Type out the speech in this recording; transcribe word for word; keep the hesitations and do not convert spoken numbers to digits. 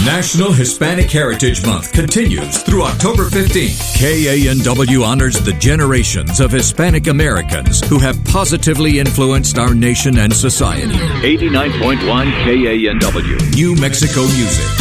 National Hispanic Heritage Month continues through October fifteenth. K A N W honors the generations of Hispanic Americans who have positively influenced our nation and society. eighty-nine point one K A N W, New Mexico Music.